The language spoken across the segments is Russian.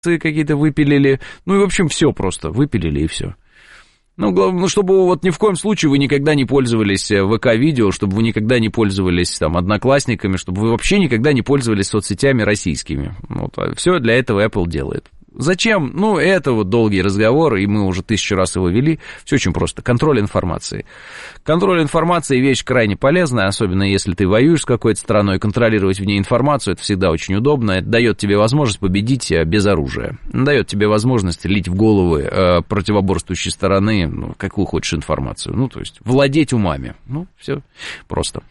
какие-то выпилили. Ну и, в общем, все просто выпилили и все. Ну, главное, чтобы вот ни в коем случае вы никогда не пользовались ВК-видео, чтобы вы никогда не пользовались там Одноклассниками, чтобы вы вообще никогда не пользовались соцсетями российскими. Вот, все для этого Apple делает. Зачем? Ну, это вот долгий разговор, и мы уже 1000 раз его вели. Все очень просто. Контроль информации. Контроль информации – вещь крайне полезная, особенно если ты воюешь с какой-то страной. Контролировать в ней информацию – это всегда очень удобно. Это дает тебе возможность победить без оружия. Дает тебе возможность лить в головы противоборствующей стороны, ну, какую хочешь информацию. Ну, то есть владеть умами. Ну, все просто.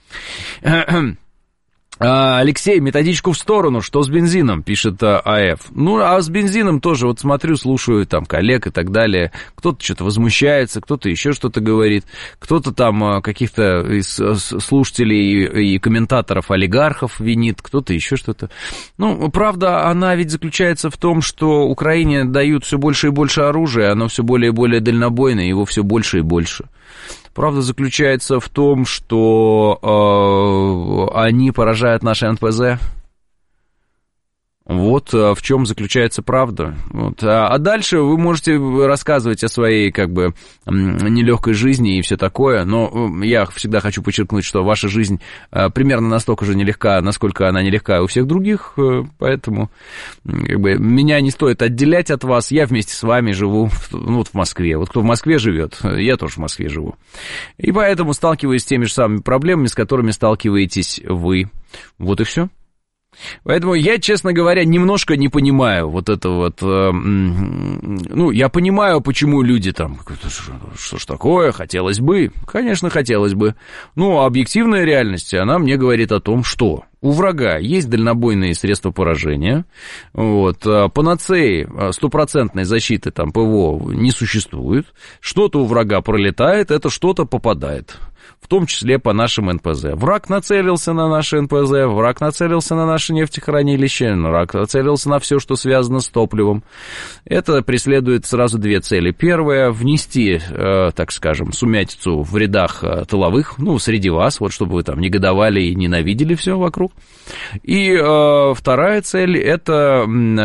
Алексей, методичку в сторону, что с бензином, пишет АФ. Ну, а с бензином тоже, вот смотрю, слушаю там коллег и так далее. Кто-то что-то возмущается, кто-то еще что-то говорит, кто-то там каких-то из слушателей и комментаторов олигархов винит, кто-то еще что-то. Ну, правда, она ведь заключается в том, что Украине дают все больше и больше оружия, оно все более и более дальнобойное, его все больше и больше. Правда заключается в том, что они поражают наши НПЗ. Вот в чем заключается правда. Вот. А дальше вы можете рассказывать о своей, как бы, нелегкой жизни и все такое, но я всегда хочу подчеркнуть, что ваша жизнь примерно настолько же нелегка, насколько она нелегка у всех других, поэтому, как бы, меня не стоит отделять от вас, я вместе с вами живу, ну, вот в Москве. Вот кто в Москве живет, я тоже в Москве живу. И поэтому сталкиваюсь с теми же самыми проблемами, с которыми сталкиваетесь вы. Вот и все. Поэтому я, честно говоря, немножко не понимаю вот это вот, ну, я понимаю, почему люди там, что ж такое, хотелось бы, конечно, хотелось бы, но объективная реальность, она мне говорит о том, что у врага есть дальнобойные средства поражения, вот, панацеи стопроцентной защиты там ПВО не существует, что-то у врага пролетает, это что-то попадает. В том числе по нашим НПЗ. Враг нацелился на наши НПЗ, враг нацелился на наши нефтехранилища, враг нацелился на все, что связано с топливом. Это преследует сразу две цели. Первая — внести, так скажем, сумятицу в рядах тыловых, ну, среди вас, вот, чтобы вы там негодовали и ненавидели все вокруг. И вторая цель — это,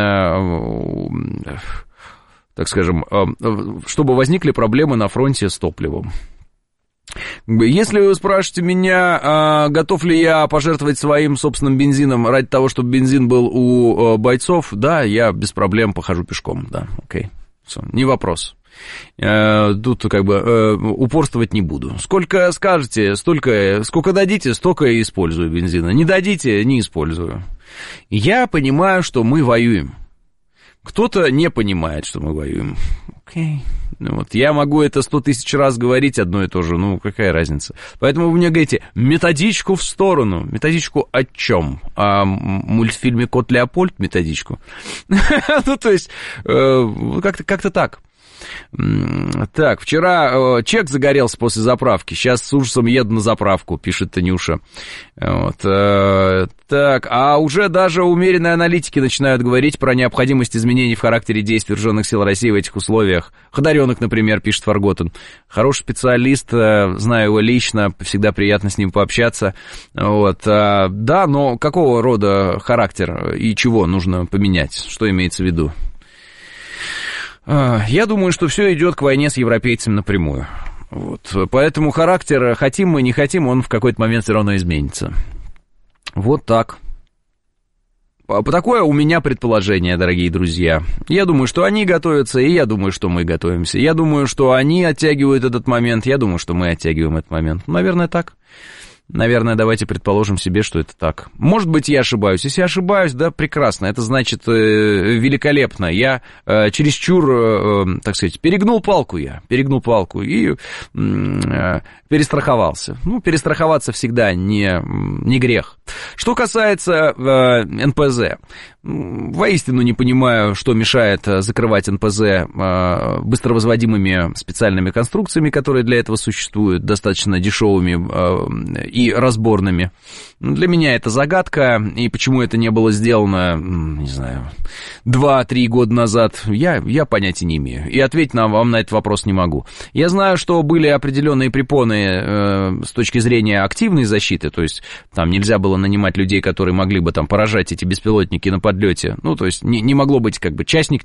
так скажем, чтобы возникли проблемы на фронте с топливом. Если вы спрашиваете меня, готов ли я пожертвовать своим собственным бензином ради того, чтобы бензин был у бойцов, да, я без проблем похожу пешком, да, окей, все, не вопрос. Тут как бы упорствовать не буду. Сколько скажете, сколько дадите, столько и использую бензина. Не дадите, не использую. Я понимаю, что мы воюем. Кто-то не понимает, что мы воюем. Окей. Вот. Я могу это 100 000 раз говорить одно и то же, ну, какая разница. Поэтому вы мне говорите, методичку в сторону. Методичку о чем? О мультфильме «Кот Леопольд» методичку? Ну, то есть, как-то так. Так, вчера чек загорелся после заправки, сейчас с ужасом еду на заправку, пишет Танюша. Вот. Так, а уже даже умеренные аналитики начинают говорить про необходимость изменений в характере действий вооруженных сил России в этих условиях. Ходоренок, например, пишет Фарготен. Хороший специалист, знаю его лично, всегда приятно с ним пообщаться. Вот. Да, но какого рода характер и чего нужно поменять? Что имеется в виду? Я думаю, что все идет к войне с европейцами напрямую. Вот. Поэтому характер, хотим мы, не хотим, он в какой-то момент все равно изменится. Вот так. Такое у меня предположение, дорогие друзья. Я думаю, что они готовятся, и я думаю, что мы готовимся. Я думаю, что они оттягивают этот момент, я думаю, что мы оттягиваем этот момент. Наверное, так. Наверное, давайте предположим себе, что это так. Может быть, я ошибаюсь. Если я ошибаюсь, да, прекрасно. Это значит великолепно. Я чересчур, так сказать, перегнул палку и перестраховался. Ну, перестраховаться всегда не грех. Что касается НПЗ, воистину не понимаю, что мешает закрывать НПЗ быстровозводимыми специальными конструкциями, которые для этого существуют, достаточно дешевыми и разборными. Для меня это загадка, и почему это не было сделано, не знаю, 2-3 года назад, я понятия не имею. И ответить вам на этот вопрос не могу. Я знаю, что были определенные препоны с точки зрения активной защиты, то есть там нельзя было нанимать людей, которые могли бы там поражать эти беспилотники на подлете подлете. Ну, то есть не могло быть как бы частник